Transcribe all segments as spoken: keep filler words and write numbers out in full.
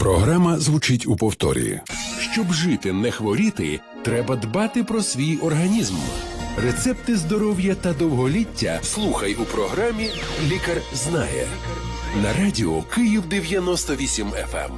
Програма звучить у повторі. Щоб жити, не хворіти, треба дбати про свій організм. Рецепти здоров'я та довголіття слухай у програмі «Лікар знає» на радіо Київ дев'яносто вісім еф ем.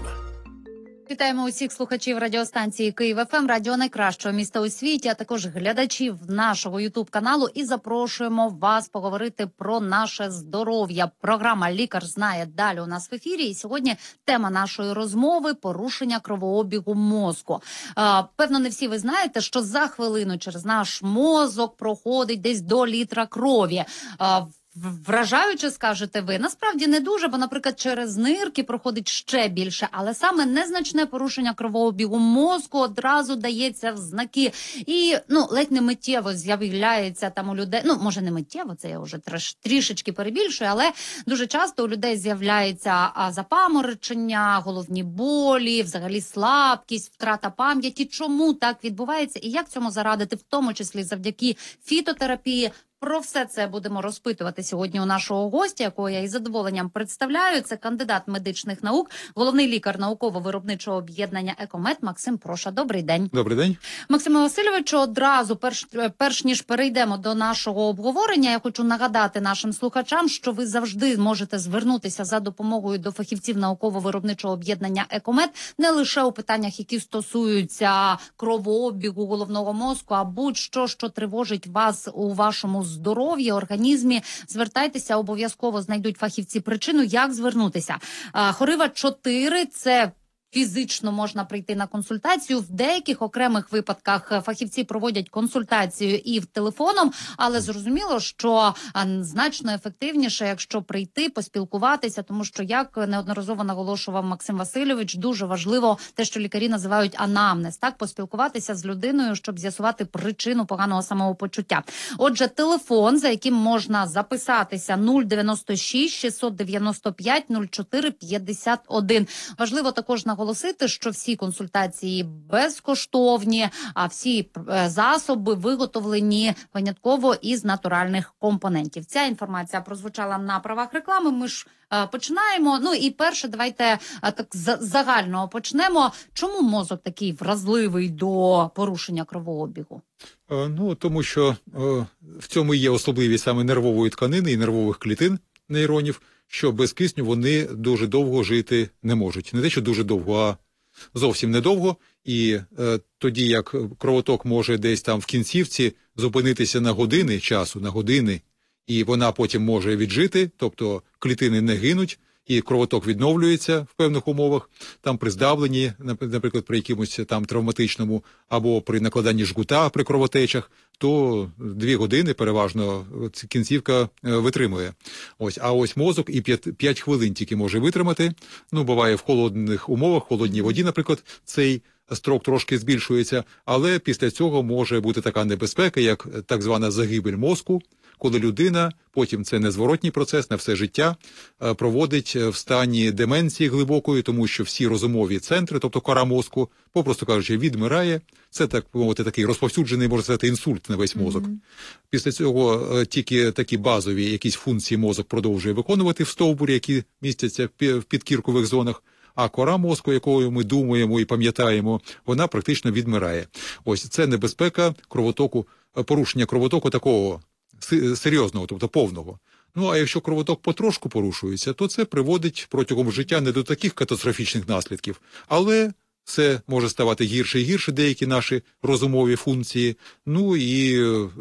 Вітаємо усіх слухачів радіостанції Київ еф ем, радіо найкращого міста у світі, а також глядачів нашого ютуб-каналу. І запрошуємо вас поговорити про наше здоров'я. Програма «Лікар знає» далі у нас в ефірі. І сьогодні тема нашої розмови – порушення кровообігу мозку. А, певно, не всі ви знаєте, що за хвилину через наш мозок проходить десь до літра крові. А, Вражаюче, скажете ви. Насправді не дуже, бо, наприклад, через нирки проходить ще більше. Але саме незначне порушення кровообігу мозку одразу дається в знаки. І, ну, ледь не миттєво з'являється там у людей. Ну, може не миттєво, це я вже треш, трішечки перебільшую, але дуже часто у людей з'являється запаморочення, головні болі, взагалі слабкість, втрата пам'яті. Чому так відбувається і як цьому зарадити, в тому числі завдяки фітотерапії? Про все це будемо розпитувати сьогодні у нашого гостя, якого я із задоволенням представляю. Це кандидат медичних наук, головний лікар науково-виробничого об'єднання «Екомед» Максим Проша. Добрий день. Добрий день. Максиме Васильовичу, одразу, перш, перш ніж перейдемо до нашого обговорення, я хочу нагадати нашим слухачам, що ви завжди можете звернутися за допомогою до фахівців науково-виробничого об'єднання «Екомед» не лише у питаннях, які стосуються кровообігу головного мозку, а будь-що, що тривожить вас у вашому здоров'ї, організмі. Звертайтеся, обов'язково знайдуть фахівці причину, як звернутися. Хорива чотири – це фізично можна прийти на консультацію. В деяких окремих випадках фахівці проводять консультацію і в телефоном, але зрозуміло, що значно ефективніше, якщо прийти, поспілкуватися, тому що, як неодноразово наголошував Максим Васильович, дуже важливо те, що лікарі називають анамнез, так, поспілкуватися з людиною, щоб з'ясувати причину поганого самопочуття. Отже, телефон, за яким можна записатися, нуль дев'яносто шість шістсот дев'яносто п'ять нуль чотири п'ятдесят один. Важливо також наголосити, що всі консультації безкоштовні, а всі засоби виготовлені винятково із натуральних компонентів. Ця інформація прозвучала на правах реклами. Ми ж е, починаємо. Ну і перше, давайте е, так з загального почнемо. Чому мозок такий вразливий до порушення кровообігу? Е, ну, тому що е, в цьому є особливість саме нервової тканини і нервових клітин нейронів, що без кисню вони дуже довго жити не можуть. Не те, що дуже довго, а зовсім недовго. І е, тоді, як кровоток може десь там в кінцівці зупинитися на години часу, на години, і вона потім може віджити, тобто клітини не гинуть, і кровоток відновлюється в певних умовах, там при здавленні, наприклад, при якомусь там травматичному, або при накладанні жгута при кровотечах, то дві години переважно кінцівка витримує. Ось, а ось мозок і п'ять хвилин тільки може витримати. Ну, буває в холодних умовах, в холодній воді, наприклад, цей строк трошки збільшується, але після цього може бути така небезпека, як так звана загибель мозку, коли людина, потім це незворотній процес на все життя, проводить в стані деменції глибокої, тому що всі розумові центри, тобто кора мозку, попросту кажучи, відмирає. Це, так мовити, такий розповсюджений, можна сказати, інсульт на весь мозок. Mm-hmm. Після цього тільки такі базові якісь функції мозок продовжує виконувати в стовбурі, які містяться в підкіркових зонах. А кора мозку, якою ми думаємо і пам'ятаємо, вона практично відмирає. Ось це небезпека кровотоку, порушення кровотоку такого серйозного, тобто повного. Ну, а якщо кровоток потрошку порушується, то це приводить протягом життя не до таких катастрофічних наслідків, але все може ставати гірше і гірше, деякі наші розумові функції. Ну і,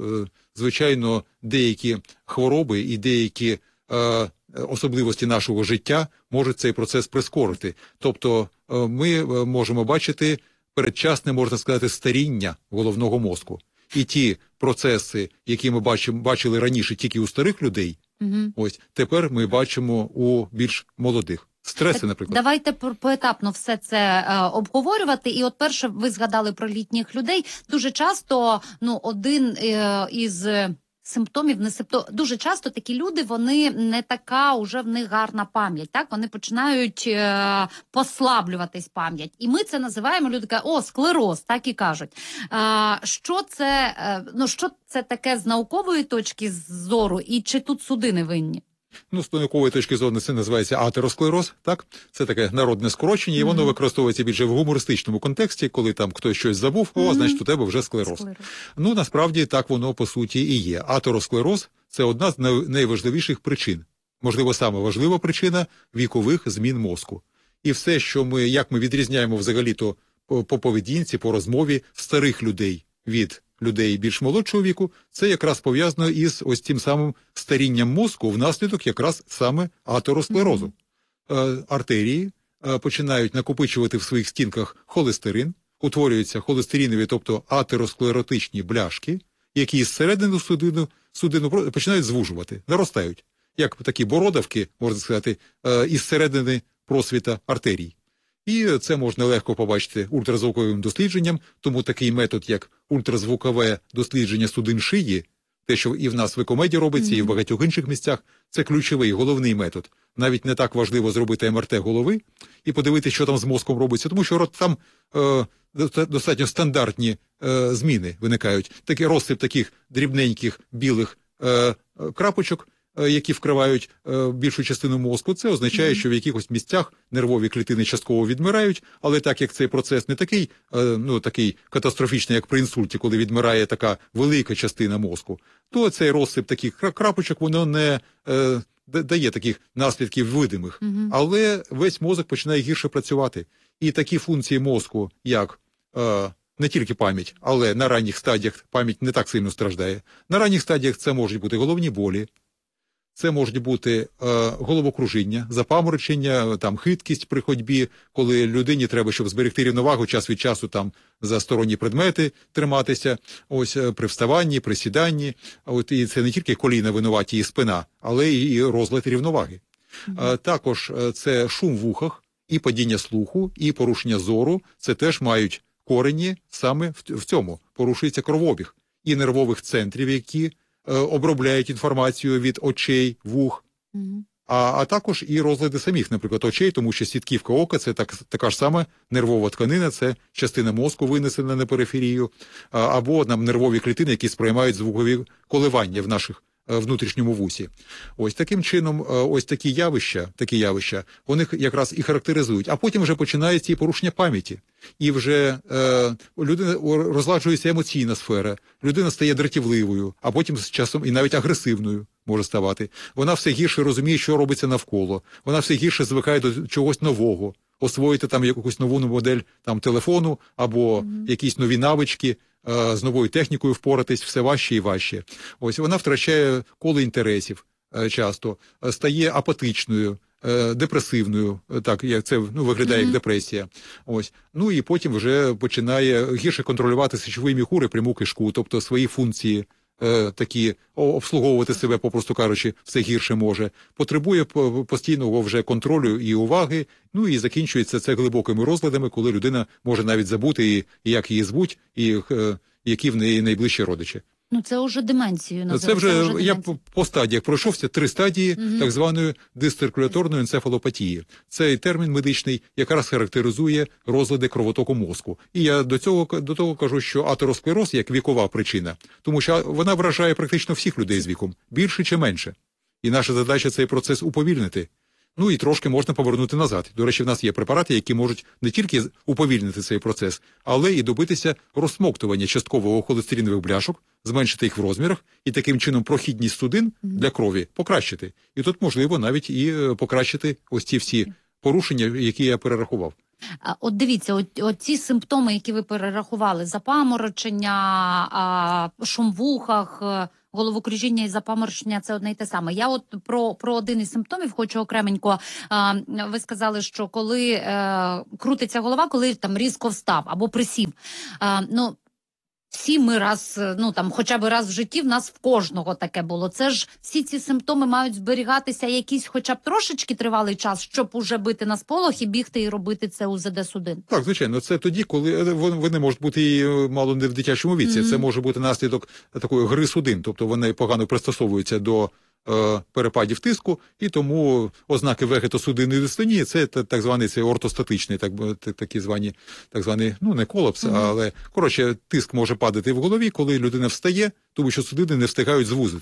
звичайно, деякі хвороби і деякі е, особливості нашого життя можуть цей процес прискорити. Тобто ми можемо бачити передчасне, можна сказати, старіння головного мозку. І ті процеси, які ми бачимо, бачили раніше тільки у старих людей, угу. ось тепер ми бачимо у більш молодих. Стреси, наприклад. Давайте поетапно все це е, обговорювати. І от перше, ви згадали про літніх людей. Дуже часто, ну, один е, із симптомів, не симптом. Дуже часто такі люди, вони не така уже в них гарна пам'ять, так? Вони починають е, послаблюватись пам'ять. І ми це називаємо, люди кажуть, о, склероз, так і кажуть. Е, що це, е, ну, що це таке з наукової точки зору, і чи тут судини винні? Ну, з наукової точки зору це називається атеросклероз, так? Це таке народне скорочення, і воно mm-hmm. використовується більше в гумористичному контексті, коли там хтось щось забув, о, mm-hmm. значить, у тебе вже склероз. Склероз. Ну, насправді, так воно, по суті, і є. Атеросклероз – це одна з найважливіших причин. Можливо, саме важлива причина вікових змін мозку. І все, що ми, як ми відрізняємо взагалі-то по, по поведінці, по розмові старих людей від людей більш молодшого віку, це якраз пов'язано із ось тим самим старінням мозку внаслідок якраз саме атеросклерозу. Mm-hmm. Артерії починають накопичувати в своїх стінках холестерин, утворюються холестеринові, тобто атеросклеротичні бляшки, які зсередини судину, судину починають звужувати, наростають. Як такі бородавки, можна сказати, із середини просвіта артерій. І це можна легко побачити ультразвуковим дослідженням, тому такий метод, як ультразвукове дослідження судин шиї, те, що і в нас в Екомеді робиться, mm-hmm. і в багатьох інших місцях, це ключовий, головний метод. Навіть не так важливо зробити ем ар те голови і подивитися, що там з мозком робиться, тому що там е, достатньо стандартні е, зміни виникають. Такий розсип таких дрібненьких білих е, крапочок, які вкривають е, більшу частину мозку, це означає, mm-hmm. що в якихось місцях нервові клітини частково відмирають, але так як цей процес не такий, е, ну, такий катастрофічний, як при інсульті, коли відмирає така велика частина мозку, то цей розсип таких крапочок, воно не е, дає таких наслідків видимих. Mm-hmm. Але весь мозок починає гірше працювати. І такі функції мозку, як е, не тільки пам'ять, але на ранніх стадіях пам'ять не так сильно страждає. На ранніх стадіях це можуть бути головні болі, це можуть бути е, головокружіння, запаморочення, там, хиткість при ходьбі, коли людині треба, щоб зберегти рівновагу, час від часу там за сторонні предмети триматися, ось при вставанні, при сіданні. От, і це не тільки коліна винуваті і спина, але і розлад рівноваги. Mm-hmm. Е, також це шум в ухах, і падіння слуху, і порушення зору. Це теж мають корені саме в, в цьому. Порушується кровообіг і нервових центрів, які обробляють інформацію від очей, вух, mm-hmm. а, а також і розлади самих, наприклад, очей, тому що сітківка ока – це так, така ж сама нервова тканина, це частина мозку винесена на периферію, а, або нам нервові клітини, які сприймають звукові коливання в наших внутрішньому вусі. Ось таким чином, ось такі явища, такі явища, вони якраз і характеризують. А потім вже починається і порушення пам'яті. І вже е, людина розладжується емоційна сфера, людина стає дратівливою, а потім з часом і навіть агресивною може ставати. Вона все гірше розуміє, що робиться навколо. Вона все гірше звикає до чогось нового. Освоїти там якусь нову модель там телефону або mm-hmm. якісь нові навички, з новою технікою впоратись все важче і важче. Ось вона втрачає коло інтересів часто, стає апатичною, депресивною, так як це ну, виглядає mm-hmm. як депресія. Ось. Ну і потім вже починає гірше контролювати сечовий міхур і пряму кишку, тобто свої функції е, такі обслуговувати себе, попросту кажучи, все гірше може. Потребує постійного вже контролю і уваги, ну і закінчується це глибокими розладами, коли людина може навіть забути, і, і як її звуть, і е, які в неї найближчі родичі. Ну, це вже деменцію називається. Це вже, вже я по, по стадіях пройшовся, три стадії mm-hmm. так званої дисциркуляторної енцефалопатії. Цей термін медичний якраз характеризує розлади кровотоку мозку. І я до цього, до того кажу, що атеросклероз як вікова причина, тому що вона вражає практично всіх людей з віком, більше чи менше. І наша задача цей процес уповільнити. Ну і трошки можна повернути назад. До речі, в нас є препарати, які можуть не тільки уповільнити цей процес, але і добитися розсмоктування часткового холестеринових бляшок, зменшити їх в розмірах і таким чином прохідність судин для крові покращити. І тут можливо навіть і покращити ось ці всі порушення, які я перерахував. От дивіться, от, от ці симптоми, які ви перерахували, запаморочення, а, шум в ухах, головокружіння і запаморочення – це одне й те саме. Я от про, про один із симптомів хочу окременько. А, ви сказали, що коли е, крутиться голова, коли там різко встав або присів. А, ну, всі ми раз, ну там, хоча б раз в житті в нас в кожного таке було. Це ж всі ці симптоми мають зберігатися якийсь хоча б трошечки тривалий час, щоб уже бити на сполох і бігти і робити це у зе де судин. Так, звичайно, це тоді, коли вони можуть бути і мало не в дитячому віці. Mm-hmm. Це може бути наслідок такої гри судин, тобто вони погано пристосовуються до е, перепадів тиску, і тому ознаки вегетосудинної дистонії – це так званий це ортостатичний, так, такі звані, так званий, ну не колапс, mm-hmm. але, коротше, тиск може падати в голові, коли людина встає, тому що судини не встигають звузитись.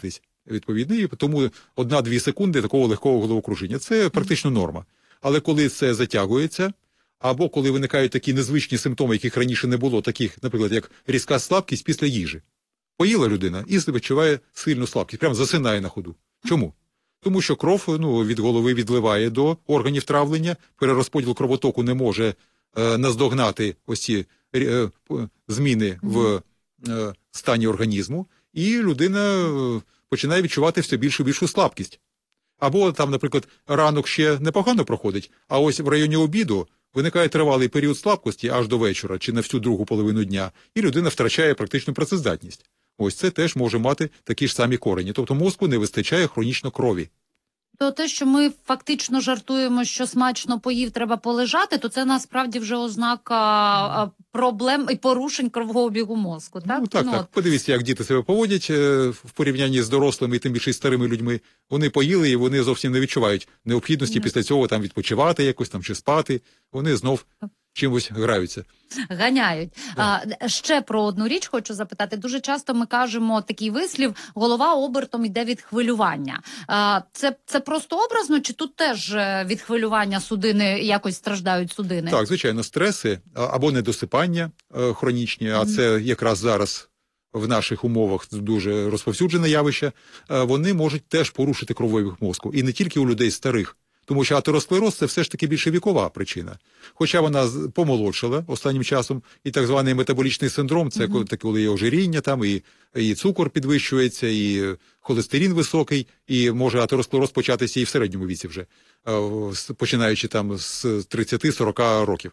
відповідний, і тому одна-дві секунди такого легкого головокружіння. Це практично норма. Але коли це затягується, або коли виникають такі незвичні симптоми, яких раніше не було, таких, наприклад, як різка слабкість після їжі. Поїла людина і відчуває сильну слабкість, прямо засинає на ходу. Чому? Тому що кров ну, від голови відливає до органів травлення, перерозподіл кровотоку не може е, наздогнати ось ці е, зміни в е, стані організму, і людина е, починає відчувати все більшу і більшу слабкість. Або там, наприклад, ранок ще непогано проходить, а ось в районі обіду виникає тривалий період слабкості аж до вечора чи на всю другу половину дня, і людина втрачає практичну працездатність. Ось це теж може мати такі ж самі корені. Тобто мозку не вистачає хронічно крові. То те, що ми фактично жартуємо, що смачно поїв, треба полежати, то це насправді вже ознака проблем і порушень кровообігу мозку, так? Ну, так, ну, так. От. Подивіться, як діти себе поводять е, в порівнянні з дорослими і тим більше старими людьми. Вони поїли і вони зовсім не відчувають необхідності mm. після цього там відпочивати якось там чи спати. Вони знов чимось граються. Ганяють. А, ще про одну річ хочу запитати. Дуже часто ми кажемо такий вислів: голова обертом йде від хвилювання. А, це, це просто образно, чи тут теж від хвилювання судини, якось страждають судини? Так, звичайно, стреси або недосипання е, хронічні, а mm-hmm. це якраз зараз в наших умовах дуже розповсюджене явище, е, вони можуть теж порушити кровообіг мозку. І не тільки у людей старих. Тому що атеросклероз – це все ж таки більше вікова причина. Хоча вона помолодшала останнім часом, і так званий метаболічний синдром – це mm-hmm. коли є ожиріння, там, і, і цукор підвищується, і холестерин високий, і може атеросклероз початися і в середньому віці вже, починаючи там з тридцяти-сорока років.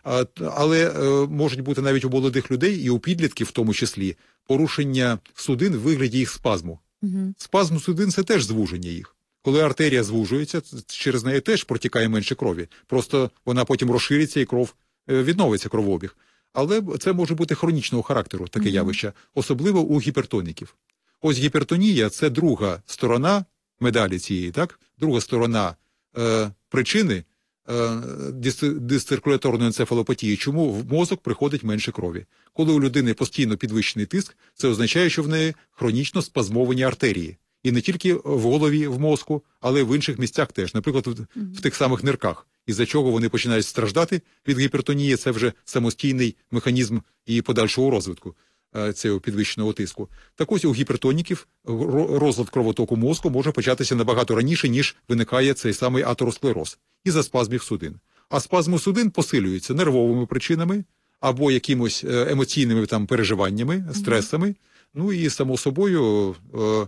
Але можуть бути навіть у молодих людей, і у підлітків в тому числі, порушення судин в вигляді їх спазму. Mm-hmm. Спазм судин – це теж звуження їх. Коли артерія звужується, через неї теж протікає менше крові. Просто вона потім розшириться і кров відновиться, кровообіг. Але це може бути хронічного характеру, таке mm-hmm. явище, особливо у гіпертоніків. Ось гіпертонія – це друга сторона медалі цієї, так? Друга сторона е, причини е, дисциркуляторної енцефалопатії, чому в мозок приходить менше крові. Коли у людини постійно підвищений тиск, це означає, що в неї хронічно спазмовані артерії. І не тільки в голові, в мозку, але й в інших місцях теж, наприклад, в, mm-hmm. в тих самих нирках. Із-за чого вони починають страждати від гіпертонії, це вже самостійний механізм її подальшого розвитку, е, цього підвищеного тиску. Так ось у гіпертоніків розлад кровотоку мозку може початися набагато раніше, ніж виникає цей самий атеросклероз, із-за спазмів судин. А спазми судин посилюються нервовими причинами або якимось емоційними там переживаннями, стресами, mm-hmm. ну і, само собою, е,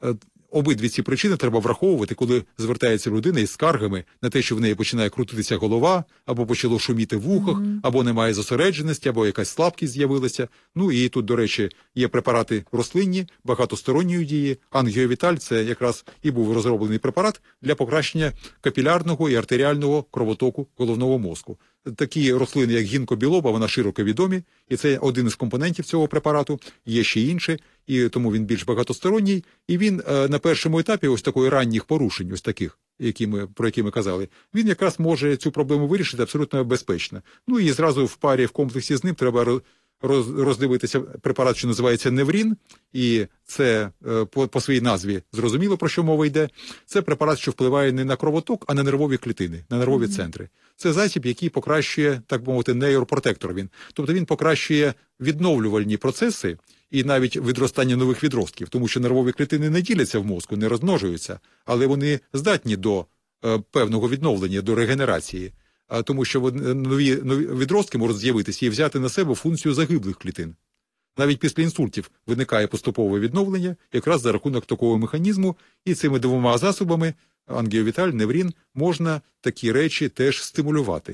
обидві ці причини треба враховувати, коли звертається людина із скаргами на те, що в неї починає крутитися голова, або почало шуміти в вухах, mm-hmm. або немає зосередженості, або якась слабкість з'явилася. Ну і тут, до речі, є препарати рослинні, багатосторонньої дії. Ангіовіталь – це якраз і був розроблений препарат для покращення капілярного і артеріального кровотоку головного мозку. Такі рослини, як гінкобілоба, вона широко відомі, і це один із компонентів цього препарату, є ще інші, і тому він більш багатосторонній, і він е, на першому етапі ось такої ранніх порушень, ось таких, які ми, про які ми казали, він якраз може цю проблему вирішити абсолютно безпечно. Ну і зразу в парі, в комплексі з ним треба роз, роздивитися препарат, що називається Неврін, і це е, по, по своїй назві зрозуміло, про що мова йде. Це препарат, що впливає не на кровоток, а на нервові клітини, на нервові mm-hmm. центри. Це засіб, який покращує, так би мовити, нейропротектор він. Тобто він покращує відновлювальні процеси і навіть відростання нових відростків, тому що нервові клітини не діляться в мозку, не розмножуються, але вони здатні до е, певного відновлення, до регенерації, а, тому що нові, нові відростки можуть з'явитися і взяти на себе функцію загиблих клітин. Навіть після інсультів виникає поступове відновлення якраз за рахунок такого механізму, і цими двома засобами ангіовіталь, Неврін, можна такі речі теж стимулювати.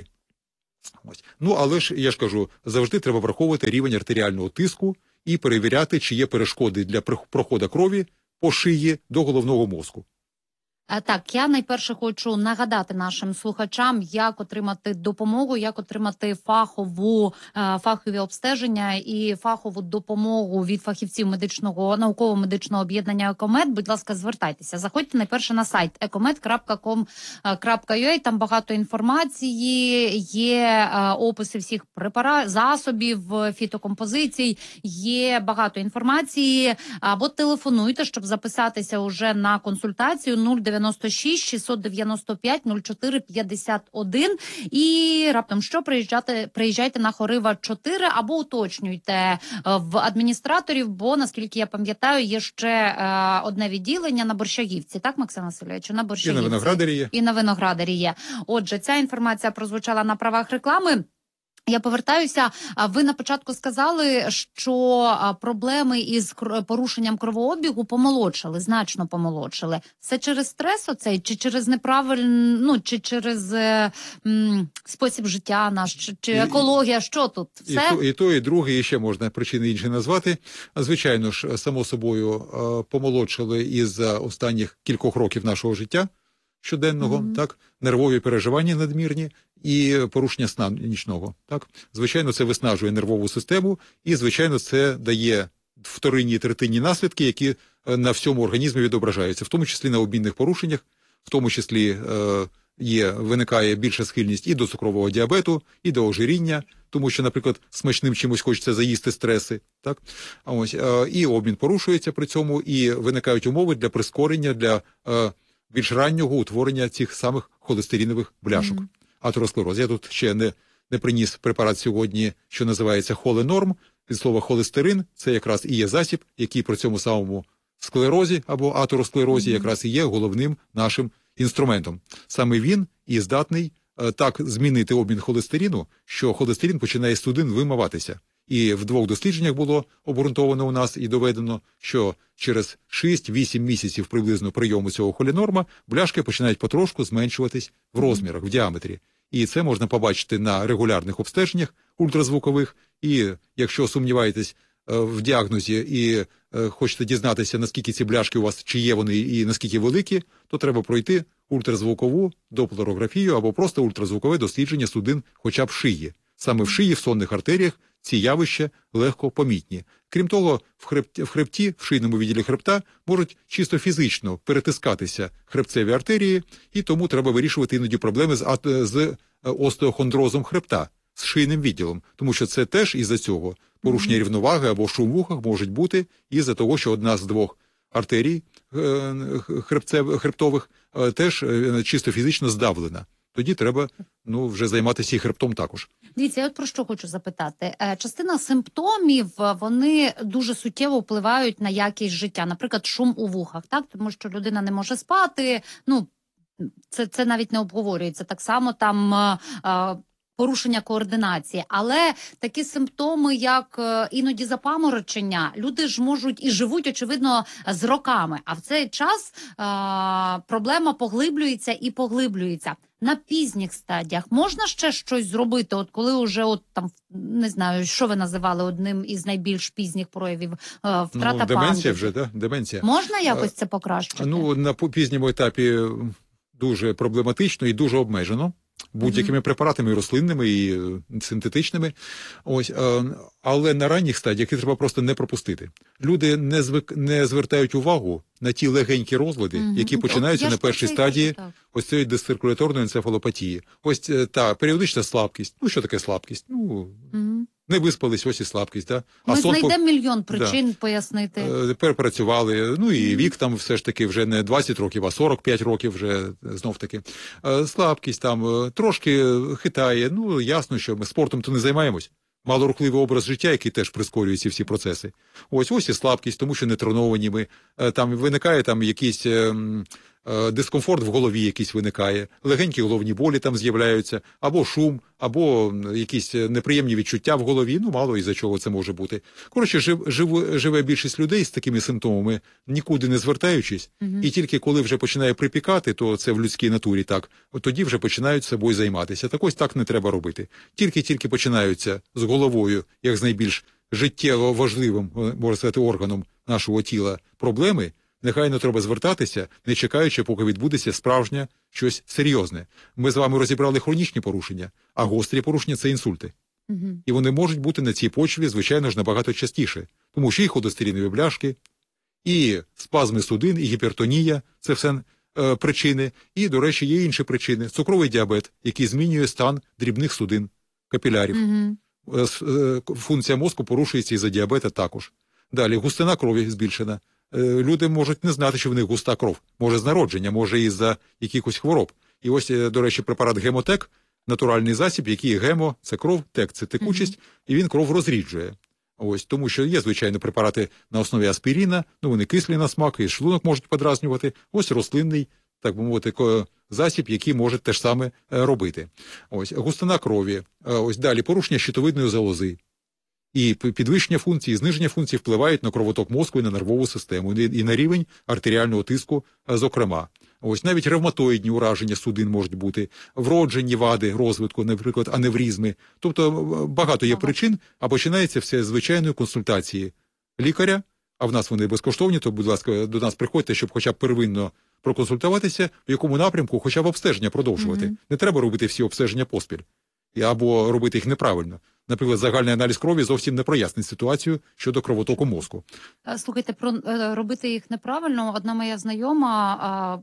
Ось. Ну, але ж, я ж кажу, завжди треба враховувати рівень артеріального тиску і перевіряти, чи є перешкоди для проходу крові по шиї до головного мозку. Так, я найперше хочу нагадати нашим слухачам, як отримати допомогу, як отримати фахову, фахові обстеження і фахову допомогу від фахівців медичного, науково-медичного об'єднання «Екомед». Будь ласка, звертайтеся. Заходьте найперше на сайт екомед крапка ком крапка ю а, там багато інформації, є описи всіх препаратів, засобів, фітокомпозицій, є багато інформації. Або телефонуйте, щоб записатися уже на консультацію нуль дев'яносто шість шістсот дев'яносто п'ять нуль чотири п'ятдесят один і раптом що приїжджати, приїжджайте на Хорива чотири або уточнюйте в адміністраторів, бо, наскільки я пам'ятаю, є ще е, одне відділення на Борщагівці, так, Максим Васильович? На Борщагівці. І на Виноградарі є. І на Виноградарі є. Отже, ця інформація прозвучала на правах реклами. Я повертаюся. Ви на початку сказали, що проблеми із порушенням кровообігу помолодшали, значно помолодшали. Це через стрес оцей, чи через неправильну, ну, чи через м, спосіб життя наш, чи, чи екологія, що тут? Все? І то, і то, і друге, і ще можна причини інші назвати. Звичайно ж, само собою, помолодшали із останніх кількох років нашого життя щоденного, mm-hmm. так, нервові переживання надмірні і порушення сна нічного, так. Звичайно, це виснажує нервову систему і, звичайно, це дає вторинні і третинні наслідки, які на всьому організмі відображаються, в тому числі на обмінних порушеннях, в тому числі е, є, виникає більша схильність і до цукрового діабету, і до ожиріння, тому що, наприклад, смачним чимось хочеться заїсти стреси, так? А ось, е, і обмін порушується при цьому, і виникають умови для прискорення, для е, більш раннього утворення цих самих холестеринових бляшок. Mm-hmm. Атеросклероз. Я тут ще не, не приніс препарат сьогодні, що називається холенорм. Від слова холестерин – це якраз і є засіб, який при цьому самому склерозі або атеросклерозі mm-hmm. якраз і є головним нашим інструментом. Саме він і здатний е, так змінити обмін холестерину, що холестерин починає з судин вимиватися. І в двох дослідженнях було обґрунтовано у нас і доведено, що через шість-вісім місяців приблизно прийому цього холінорма бляшки починають потрошку зменшуватись в розмірах, в діаметрі. І це можна побачити на регулярних обстеженнях ультразвукових. І якщо сумніваєтесь е, в діагнозі і е, хочете дізнатися, наскільки ці бляшки у вас, чи є вони і наскільки великі, то треба пройти ультразвукову доплерографію або просто ультразвукове дослідження судин хоча б шиї. Саме в шиї, в сонних артеріях, ці явища легко помітні. Крім того, в хребті, в хребті, в шийному відділі хребта, можуть чисто фізично перетискатися хребцеві артерії, і тому треба вирішувати іноді проблеми з, з остеохондрозом хребта, з шийним відділом, тому що це теж із-за цього порушення mm-hmm. рівноваги або шум в вухах можуть бути із-за того, що одна з двох артерій хребцев, хребтових теж чисто фізично здавлена. Тоді треба, ну, вже займатися і хребтом також. Дивіться, я от про що хочу запитати. Частина симптомів, вони дуже суттєво впливають на якість життя. Наприклад, шум у вухах, так? Тому що людина не може спати, ну, це, це навіть не обговорюється. Так само там а, порушення координації. Але такі симптоми, як іноді запаморочення, люди ж можуть і живуть, очевидно, з роками. А в цей час а, проблема поглиблюється і поглиблюється. На пізніх стадіях можна ще щось зробити, от коли вже, от там, не знаю, що ви називали одним із найбільш пізніх проявів, е, втрата ну, пам'яті? Деменція вже, так? Да? Деменція. Можна якось це покращити? Ну, на пізньому етапі дуже проблематично і дуже обмежено. Будь-якими mm-hmm. препаратами, і рослинними, і синтетичними. Ось, але на ранніх стадіях їх треба просто не пропустити. Люди не, звик, не звертають увагу на ті легенькі розлади, mm-hmm. які починаються на першій стадії кажу, ось цієї дисциркуляторної енцефалопатії. Ось та періодична слабкість. Ну, що таке слабкість? Ну, mm-hmm. не виспались, ось і слабкість. Да? Ми а знайдемо по... мільйон причин да. пояснити. Перепрацювали, ну і вік там все ж таки вже не двадцять років, а сорок п'ять років вже знов таки. Слабкість там трошки хитає, ну ясно, що ми спортом то не займаємось. Малорухливий образ життя, який теж прискорює ці всі процеси. Ось ось і слабкість, тому що не треновані ми. Там виникає там якийсь дискомфорт в голові якийсь виникає, легенькі головні болі там з'являються, або шум, або якісь неприємні відчуття в голові, ну мало із-за чого це може бути. Коротше, жив, жив, живе більшість людей з такими симптомами, нікуди не звертаючись, угу. і тільки коли вже починає припікати, то це в людській натурі так, от тоді вже починають собою займатися. Так ось так не треба робити. Тільки-тільки починаються з головою, як з найбільш життєво важливим, можна сказати, органом нашого тіла проблеми, негайно треба звертатися, не чекаючи, поки відбудеться справжнє щось серйозне. Ми з вами розібрали хронічні порушення, а гострі порушення – це інсульти. Угу. І вони можуть бути на цій почві, звичайно ж, набагато частіше. Тому що і холестеринові бляшки, і спазми судин, і гіпертонія – це все е, причини. І, до речі, є інші причини. Цукровий діабет, який змінює стан дрібних судин, капілярів. Угу. Е, е, функція мозку порушується із-за діабета також. Далі, густина крові збільшена. Е, люди можуть не знати, що в них густа кров. Може з народження, може із-за якихось хвороб. І ось, е, до речі, препарат Гемотек – натуральний засіб, який гемо – це кров, тек – це текучість, mm-hmm. і він кров розріджує. Ось, тому що є, звичайно, препарати на основі аспіріна, ну вони кислі на смак, і шлунок можуть подразнювати. Ось рослинний, так би мовити, засіб, який може те ж саме робити. Ось, густина крові, ось далі порушення щитовидної залози. І підвищення функції, і зниження функцій впливають на кровоток мозку і на нервову систему, і на рівень артеріального тиску, зокрема. Ось навіть ревматоїдні ураження судин можуть бути, вроджені вади розвитку, наприклад, аневризми. Тобто багато є причин, а починається все з звичайної консультації лікаря, а в нас вони безкоштовні, то, будь ласка, до нас приходьте, щоб хоча б первинно проконсультуватися, в якому напрямку хоча б обстеження продовжувати. Mm-hmm. Не треба робити всі обстеження поспіль, або робити їх неправильно. Наприклад, загальний аналіз крові зовсім не прояснить ситуацію щодо кровотоку мозку. Слухайте, про робити їх неправильно. Одна моя знайома, а,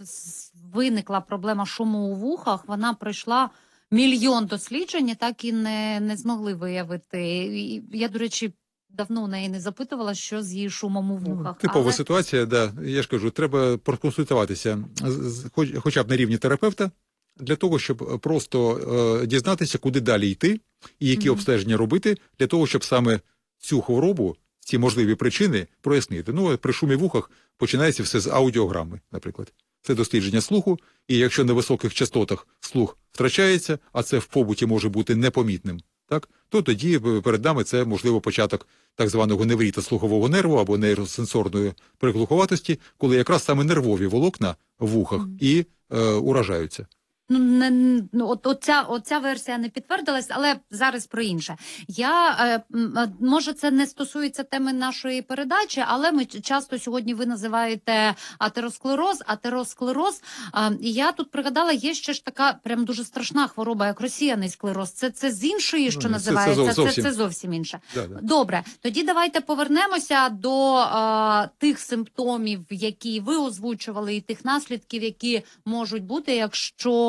виникла проблема шуму у вухах, вона пройшла мільйон досліджень, і так і не, не змогли виявити. І я, до речі, давно у неї не запитувала, що з її шумом у вухах. Ну, типова але... ситуація, да. Я ж кажу, треба проконсультуватися, хоч, хоча б на рівні терапевта, для того, щоб просто е, дізнатися, куди далі йти і які mm-hmm. обстеження робити, для того, щоб саме цю хворобу, ці можливі причини прояснити. Ну, при шумі в вухах починається все з аудіограми, наприклад. Це дослідження слуху, і якщо на високих частотах слух втрачається, а це в побуті може бути непомітним, так, то тоді перед нами це, можливо, початок так званого невріта слухового нерву або нейросенсорної приглуховатості, коли якраз саме нервові волокна в вухах mm-hmm. і е, уражаються. Ну, не, ну, от, оця, оця версія не підтвердилась, але зараз про інше. Я, е, може, це не стосується теми нашої передачі, але ми часто сьогодні ви називаєте атеросклероз, атеросклероз. Е, і я тут пригадала, є ще ж така прям дуже страшна хвороба, як розсіяний склероз. Це, це з іншої, що ну, називається? Це, це, зовсім. це, це зовсім інше. Да, да. Добре, тоді давайте повернемося до е, тих симптомів, які ви озвучували, і тих наслідків, які можуть бути, якщо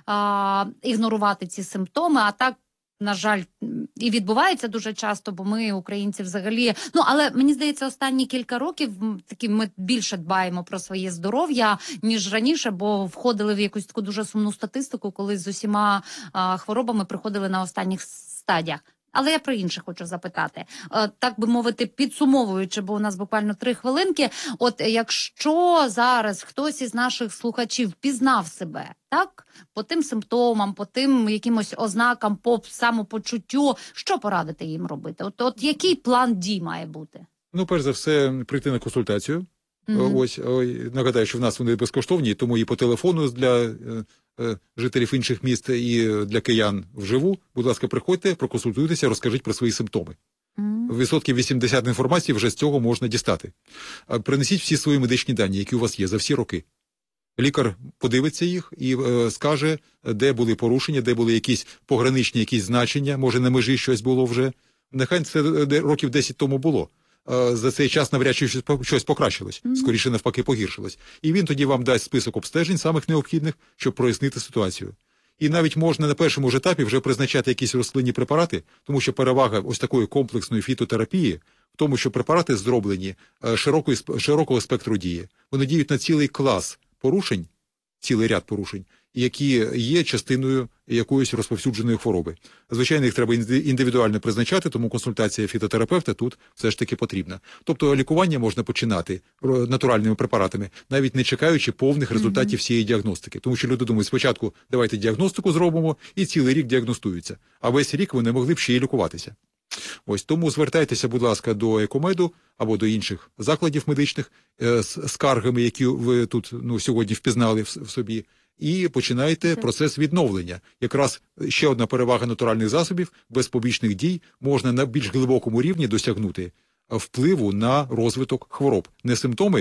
А, ігнорувати ці симптоми, а так, на жаль, і відбувається дуже часто, бо ми, українці, взагалі... Ну, але, мені здається, останні кілька років таки ми більше дбаємо про своє здоров'я, ніж раніше, бо входили в якусь таку дуже сумну статистику, коли з усіма а, хворобами приходили на останніх стадіях. Але я про інше хочу запитати. Так би мовити, підсумовуючи, бо у нас буквально три хвилинки. От якщо зараз хтось із наших слухачів пізнав себе, так? По тим симптомам, по тим якимось ознакам, по самопочуттю, що порадити їм робити? От, от який план дій має бути? Ну, перш за все, прийти на консультацію. Mm-hmm. Ось, ой, нагадаю, що в нас вони безкоштовні, тому і по телефону для е, е, жителів інших міст, і для киян вживу. Будь ласка, приходьте, проконсультуйтеся, розкажіть про свої симптоми. Mm-hmm. Відсотків вісімдесят інформації вже з цього можна дістати. Принесіть всі свої медичні дані, які у вас є за всі роки. Лікар подивиться їх і е, скаже, де були порушення, де були якісь пограничні якісь значення, може на межі щось було вже. Нехай це років десять тому було. За цей час навряд чи щось покращилось, mm-hmm. скоріше навпаки погіршилось. І він тоді вам дасть список обстежень самих необхідних, щоб прояснити ситуацію. І навіть можна на першому ж етапі вже призначати якісь рослинні препарати, тому що перевага ось такої комплексної фітотерапії в тому, що препарати зроблені широкої, широкого спектру дії. Вони діють на цілий клас порушень, цілий ряд порушень, які є частиною якоїсь розповсюдженої хвороби. Звичайно, їх треба індивідуально призначати, тому консультація фітотерапевта тут все ж таки потрібна. Тобто лікування можна починати натуральними препаратами, навіть не чекаючи повних результатів всієї діагностики. Тому що люди думають, спочатку давайте діагностику зробимо, і цілий рік діагностуються. А весь рік вони могли б ще й лікуватися. Ось тому звертайтеся, будь ласка, до Екомеду або до інших закладів медичних е, з скаргами, які ви тут ну, сьогодні впізнали в, в собі, і починаєте процес відновлення. Якраз ще одна перевага натуральних засобів, без побічних дій можна на більш глибокому рівні досягнути впливу на розвиток хвороб. Не симптоми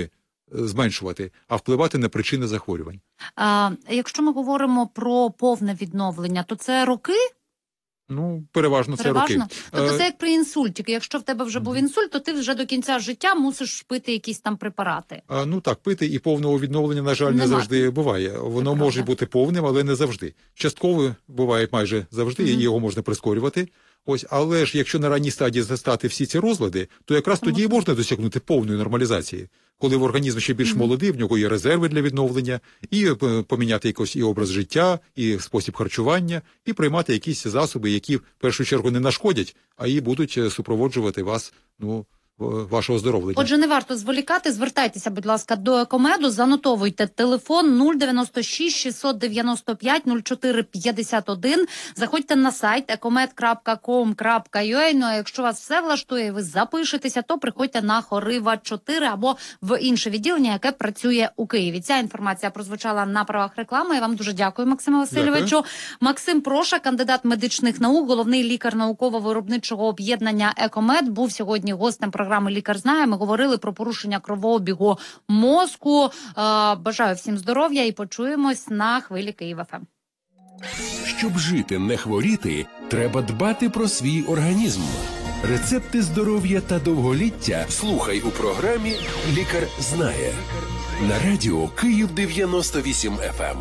зменшувати, а впливати на причини захворювань. А, якщо ми говоримо про повне відновлення, то це роки? Ну, переважно це Переважно? роки. Тобто Е, це як при інсульті. Якщо в тебе вже був інсульт, то ти вже до кінця життя мусиш пити якісь там препарати. А, ну так, пити і повного відновлення, на жаль, не Нема. завжди буває. Воно Це може правда. бути повним, але не завжди. Частково буває майже завжди, і Мгм. його можна прискорювати. Ось, але ж якщо на ранній стадії застати всі ці розлади, то якраз тоді і можна досягнути повної нормалізації. Коли в організм ще більш Мгм. молодий, в нього є резерви для відновлення, і е, поміняти якось і образ життя, і спосіб харчування, і приймати якісь засоби, які в першу чергу не нашкодять, а і будуть е, супроводжувати вас, ну, в- ваше оздоровлення. Отже, не варто зволікати. Звертайтеся, будь ласка, до Екомеду. Занотовуйте телефон нуль дев'яносто шість шістсот дев'яносто п'ять нуль чотири п'ятдесят один. Заходьте на сайт екомед крапка ком крапка ю а. Ну, а якщо вас все влаштує, ви запишетеся, то приходьте на Хорива чотири або в інше відділення, яке працює у Києві. Ця інформація прозвучала на правах реклами. Я вам дуже дякую, Максиме Васильовичу. Дякую. Максим Проша, кандидат медичних наук, головний лікар науково-виробничого об'єднання Екомед, був сьогодні гостем програми «Лікар знає». Ми говорили про порушення кровообігу мозку. Е, Бажаю всім здоров'я і почуємось на хвилі Київ еф ем. Щоб жити, не хворіти, треба дбати про свій організм. Рецепти здоров'я та довголіття слухай у програмі «Лікар знає» на радіо Київ дев'яносто вісім еф ем.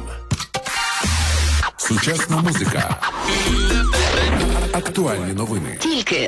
Сучасна музика. Актуальні новини. Тільки